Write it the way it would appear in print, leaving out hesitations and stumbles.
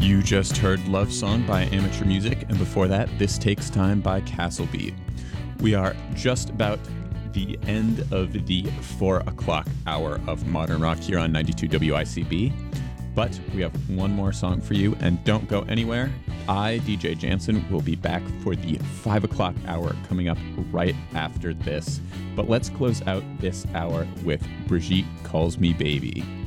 You just heard Love Song by Amateur Music, and before that, This Takes Time by Castle Beat. We are just about the end of the 4 o'clock hour of Modern Rock here on 92 WICB, but we have one more song for you, and don't go anywhere. I, DJ Jansen, will be back for the 5 o'clock hour coming up right after this. But let's close out this hour with Brigitte Calls Me Baby.